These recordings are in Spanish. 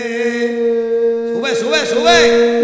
Sube, sube, sube.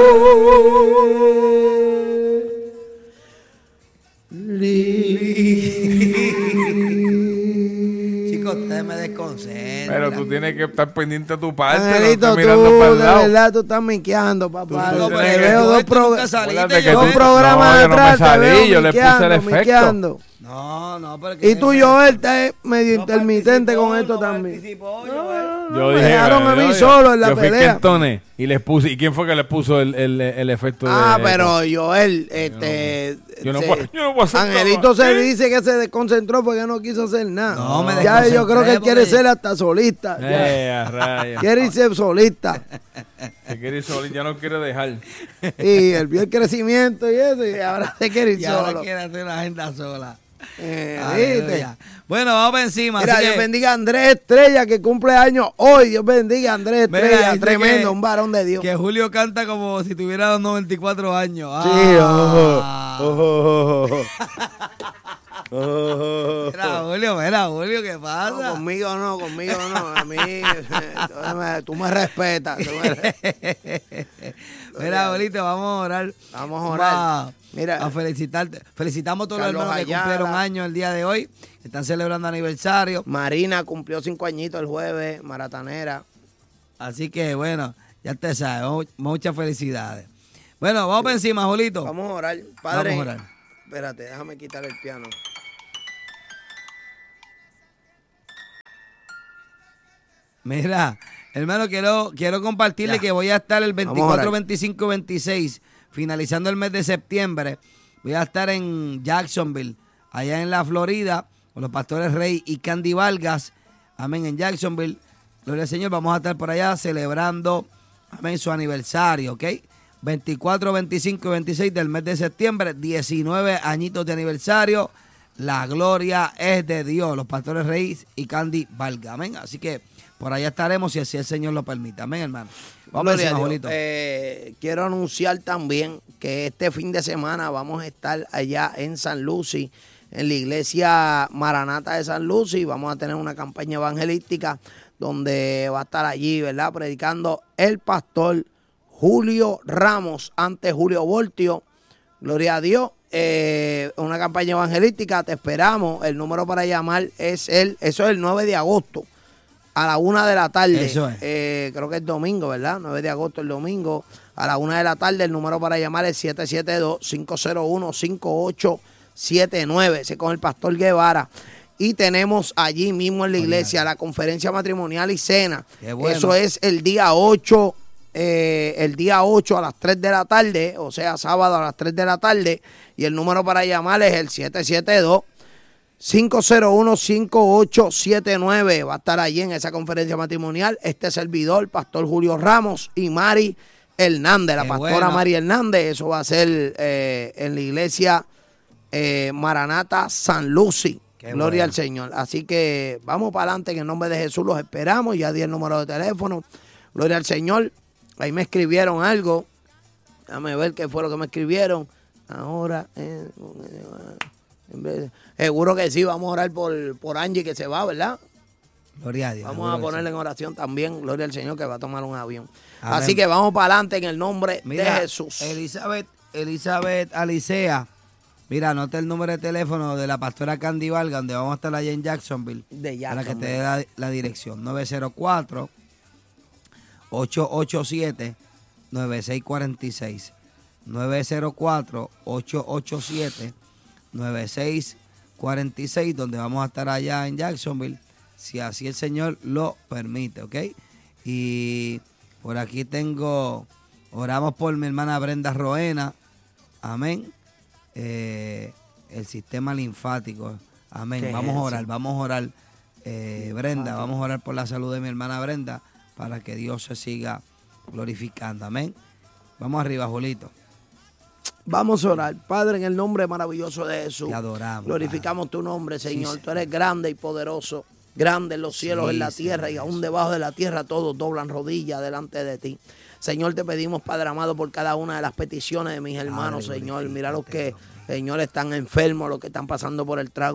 Chicos, ustedes me desconcentran. Pero tú tienes que estar pendiente de tu parte. Angelito, no tú, estar mirando para el de lado. verdad, tú estás minqueando, papá. Tú- Te tú- veo dos Acuérdate que dos tú- programas no, yo no me atrás, te salí, veo yo le puse el miqueando, efecto. miqueando. No, pero Y tú, Joel, estás medio no intermitente participó, con esto no también. participó, Joel. Yo me dije, dejaron a mí yo- solo en la yo fui pelea. quien toné y les puse. ¿Y quién fue que le puso el efecto de? Pero Joel, yo no puedo hacer Angelito nada. se dice que se desconcentró porque no quiso hacer nada. No, me ya yo creo que él desconcentré quiere porque- ser hasta solista. ya. A rayos. Quiere irse solista. Se quiere ir solo y ya no quiere dejar. Y él vio el crecimiento y eso, y ahora se quiere ir Y solo. ahora quiere hacer una agenda sola. ¿Viste? Aleluya. Bueno, vamos para encima. Mira, así Dios que- bendiga a Andrés Estrella, que cumple años hoy. Dios bendiga a Andrés Mira, Estrella, dice tremendo, que- un varón de Dios. Que Julio canta como si tuviera los 94 años. Sí, Ah. oh. Mira, Julio, ¿qué No, pasa? conmigo no. A mí, tú me respetas. Mira, Julito, vamos a orar. Vamos a orar. Mira, a felicitarte. Felicitamos a todos los Carlos hermanos que Ayala. cumplieron años el día de hoy. Que están celebrando aniversario. Marina cumplió 5 añitos el jueves, maratonera. Así que, bueno, ya te sabes. Muchas felicidades. Bueno, vamos para encima, Julito. Vamos a orar. Padre, Vamos a orar. espérate, déjame quitar el piano. Mira, hermano, quiero compartirle Ya. que voy a estar el Vamos a 24, orar. 25, 26, finalizando el mes de septiembre. Voy a estar en Jacksonville, allá en la Florida, con los pastores Rey y Candy Vargas. Amén, en Jacksonville. Gloria al Señor, vamos a estar por allá celebrando, amén, su aniversario, ¿ok? 24, 25 y 26 del mes de septiembre, 19 añitos de aniversario. La gloria es de Dios, los pastores Rey y Candy Vargas, amén. Así que por allá estaremos si así el Señor lo permite, amén, hermano. Vamos Gloria encima, a Julito. Dios. Quiero anunciar también que este fin de semana vamos a estar allá en San Lucy, en la iglesia Maranata de San Lucy. Vamos a tener una campaña evangelística donde va a estar allí, ¿verdad?, predicando el pastor Julio Ramos ante Julio Voltio. Gloria a Dios. Una campaña evangelística, te esperamos. El número para llamar es eso es el 9 de agosto. A la 1 de la tarde. Eso es. Creo que es domingo, ¿verdad? 9 de agosto el domingo. A la 1 de la tarde el número para llamar es 772-501-5879. Ese con el pastor Guevara. Y tenemos allí mismo en la iglesia la conferencia matrimonial y cena. Qué bueno. Eso es el día 8. El día 8 a las 3 de la tarde, o sea, sábado a las 3 de la tarde. Y el número para llamar es el 772-501-5879. Va a estar allí en esa conferencia matrimonial este servidor, Pastor Julio Ramos y Mari Hernández, la Qué pastora bueno. Mari Hernández. Eso va a ser en la iglesia Maranata San Lucy. Qué Gloria bueno. al Señor. Así que vamos para adelante en el nombre de Jesús. Los esperamos. Ya di el número de teléfono. Gloria al Señor. Ahí me escribieron algo. Déjame ver qué fue lo que me escribieron. Ahora, seguro que sí, vamos a orar por Angie que se va, ¿verdad? Gloria a Dios. Vamos gloria a al ponerle en Señor. oración también, gloria al Señor, que va a tomar un avión. Amén. Así que vamos para adelante en el nombre Mira, de Jesús. Elizabeth Alicea. Mira, anota el número de teléfono de la pastora Candy Vargas, donde vamos a estar allá en Jacksonville. De Para que te Jacksonville. dé la dirección. 904-887-9646. 904-887-9646, donde vamos a estar allá en Jacksonville, si así el Señor lo permite, ¿ok? Y por aquí oramos por mi hermana Brenda Roena, amén. El sistema linfático, amén. ¿Qué Vamos es a eso? orar, Brenda, vamos a orar por la salud de mi hermana Brenda, para que Dios se siga glorificando, amén. Vamos arriba, Julito. Vamos a orar. Padre, en el nombre maravilloso de Jesús. Te adoramos, Glorificamos tu nombre, Señor. Sí, Tú eres grande y poderoso. Grande en los cielos, Sí, en la tierra, y Señor aún Jesús. debajo de la tierra todos doblan rodillas delante de ti. Señor, te pedimos, Padre amado, por cada una de las peticiones de mis hermanos, Padre, Señor. Mira los glorifícate, que, Señor, están enfermos, los que están pasando por el trago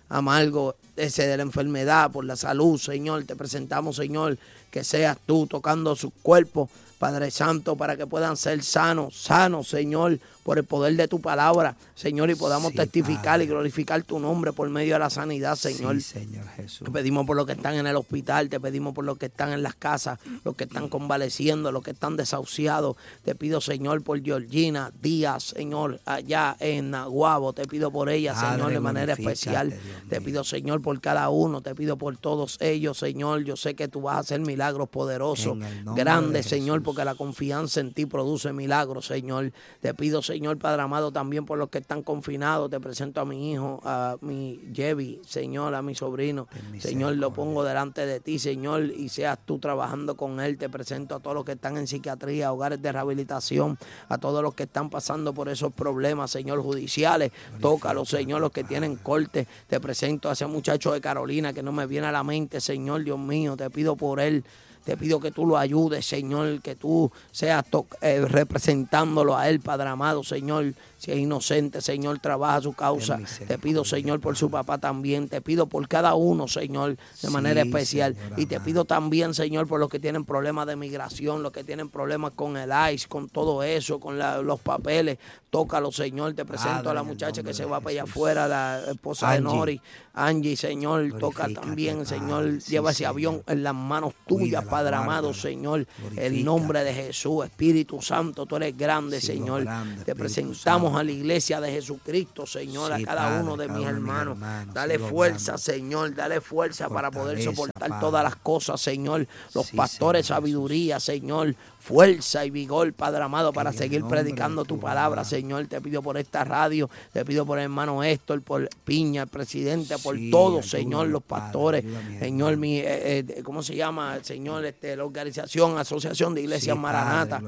amargo ese de la enfermedad, por la salud, Señor. Te presentamos, Señor, que seas tú tocando sus cuerpos, Padre Santo, para que puedan ser sanos, Señor, por el poder de tu palabra, Señor, y podamos testificar, Padre, y glorificar tu nombre por medio de la sanidad, Señor. Sí, Señor Jesús. Te pedimos por los que están en el hospital, te pedimos por los que están en las casas, los que están convaleciendo, los que están desahuciados. Te pido, Señor, por Georgina Díaz, Señor, allá en Naguabo. Te pido por ella, Padre, Señor, de manera especial. Te pido, Señor, por cada uno. Te pido por todos ellos, Señor. Yo sé que tú vas a hacer milagros poderosos, grandes, Señor, porque la confianza en ti produce milagros, Señor. Te pido, Señor, Padre amado, también por los que están confinados. Te presento a mi hijo, a mi Jevi, Señor, a mi sobrino. Señor, lo pongo delante de ti, Señor, y seas tú trabajando con él. Te presento a todos los que están en psiquiatría, hogares de rehabilitación, a todos los que están pasando por esos problemas, Señor, judiciales. Tócalos, Señor, los que tienen corte. Te presento a ese muchacho de Carolina que no me viene a la mente, Señor, Dios mío. Te pido por él. Te pido que tú lo ayudes, Señor, que tú seas representándolo a él, Padre amado, Señor. Si es inocente, Señor, trabaja su causa. Te pido, Señor, por su papá también. Te pido por cada uno, Señor, de manera especial. Y te pido también, Señor, por los que tienen problemas de migración, los que tienen problemas con el ICE, con todo eso, con los papeles. Tócalo, Señor. Te presento a la muchacha que se va para allá afuera, la esposa de Nori, Angie, Señor. Toca también, Señor. Lleva ese avión en las manos tuyas, Padre amado, Señor. El nombre de Jesús, Espíritu Santo, tú eres grande, Señor. Te presentamos a la iglesia de Jesucristo, Señor, a cada uno de mis hermanos. Dale fuerza, Señor, dale fuerza para poder soportar todas las cosas, Señor. Los pastores, sabiduría, Señor. Fuerza y vigor, Padre amado, para seguir predicando tu palabra, Señor. Te pido por esta radio, te pido por el hermano Héctor, por Piña, el presidente, por todos, Señor, los pastores, Señor, ¿cómo se llama? Señor, la organización, Asociación de Iglesias Maranata.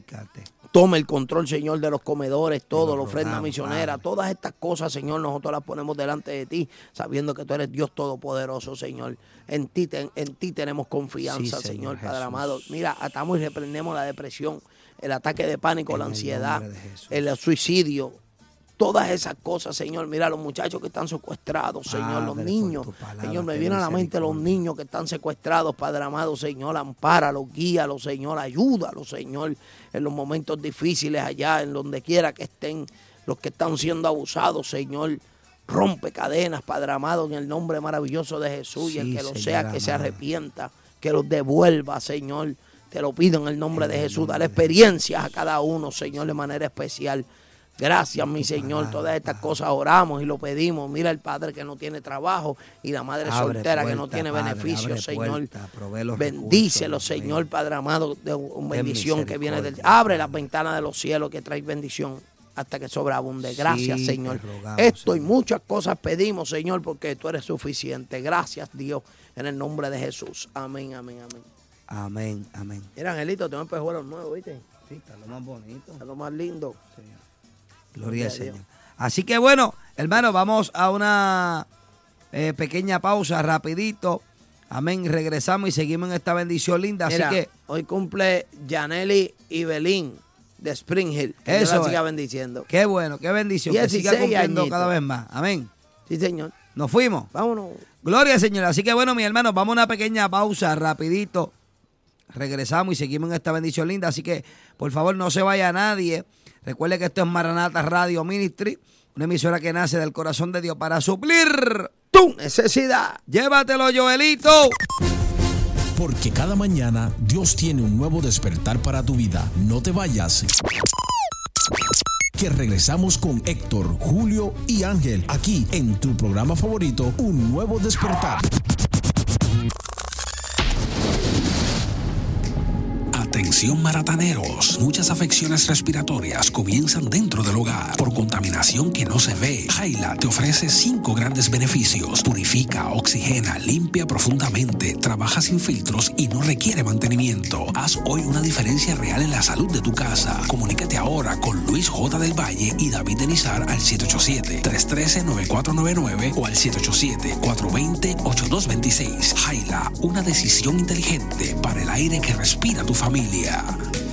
Toma el control, Señor, de los comedores, todo, la ofrenda misionera, todas estas cosas, Señor, nosotros las ponemos delante de ti, sabiendo que tú eres Dios Todopoderoso, Señor. En ti tenemos confianza, Señor, Padre amado. Mira, atamos y reprendemos la depresión, el ataque de pánico, la ansiedad, el suicidio, todas esas cosas, Señor. Mira, los muchachos que están secuestrados, Señor, los niños. Señor, me vienen a la mente los niños que están secuestrados, Padre amado, Señor. Ampáralos, guíalos, Señor. Ayúdalos, Señor, en los momentos difíciles allá, en donde quiera que estén, los que están siendo abusados, Señor. Rompe cadenas, Padre amado, en el nombre maravilloso de Jesús. Y el que lo sea, que se arrepienta, que los devuelva, Señor. Te lo pido en el nombre de Jesús. Dale experiencias a cada uno, Señor, de manera especial. Gracias, mi Señor. Todas estas cosas oramos y lo pedimos. Mira el padre que no tiene trabajo y la madre soltera que no tiene beneficio, Señor. Bendícelo, Señor, Padre amado, de bendición que viene del... Abre las ventanas de los cielos que trae bendición hasta que sobreabunde. Gracias, Señor. Esto y muchas cosas pedimos, Señor, porque tú eres suficiente. Gracias, Dios, en el nombre de Jesús. Amén, amén, amén. Amén, amén. Mira, Angelito, tengo espejuelos nuevos, ¿viste? Sí, está lo más bonito. Está lo más lindo. Sí. Gloria al Señor. Así que bueno, hermano, vamos a una pequeña pausa, rapidito. Amén. Regresamos y seguimos en esta bendición linda. Mira, así que hoy cumple Yaneli y Belín de Spring Hill. Que Dios la siga bendiciendo. Qué bueno, qué bendición. Que siga cumpliendo cada vez más. Amén. Sí, Señor. Nos fuimos. Vámonos. Gloria al Señor. Así que bueno, mis hermanos, vamos a una pequeña pausa, rapidito. Regresamos y seguimos en esta bendición linda. Así que, por favor, no se vaya nadie. Recuerde que esto es Maranata Radio Ministry, una emisora que nace del corazón de Dios para suplir tu necesidad. Llévatelo, Joelito. Porque cada mañana Dios tiene un nuevo despertar para tu vida. No te vayas. Que regresamos con Héctor, Julio y Ángel, aquí en tu programa favorito, Un Nuevo Despertar. Atención marataneros, muchas afecciones respiratorias comienzan dentro del hogar por contaminación que no se ve. Jaila te ofrece 5 grandes beneficios. Purifica, oxigena, limpia profundamente, trabaja sin filtros y no requiere mantenimiento. Haz hoy una diferencia real en la salud de tu casa. Comunícate ahora con Luis J. del Valle y David Denizar al 787-313-9499 o al 787-420-8226. Jaila, una decisión inteligente para el aire que respira tu familia.